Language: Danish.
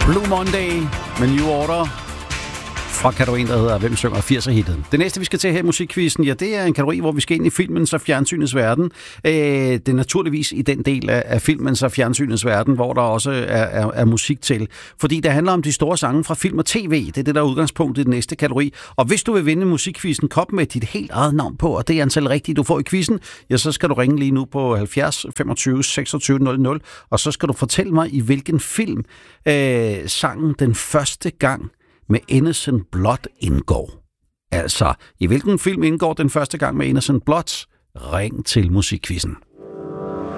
Blue Monday med New Order fra kategorien, der hedder Hvem synger 80'er-hittet. Det næste, vi skal til her i musikquizzen, ja, det er en kategori, hvor vi skal ind i filmens og fjernsynets verden. Det er naturligvis i den del af filmens og fjernsynets verden, hvor der også er musik til. Fordi det handler om de store sange fra film og tv. Det er det, der er udgangspunktet i den næste kategori. Og hvis du vil vinde musikquizzen, kop med dit helt eget navn på, og det er antal rigtigt, du får i quizzen, ja, så skal du ringe lige nu på 70 25 26 00, og så skal du fortælle mig, i hvilken film sangen den første gang med Innocent Blood indgår. Altså, i hvilken film indgår den første gang med Innocent Blood? Ring til musikquizzen.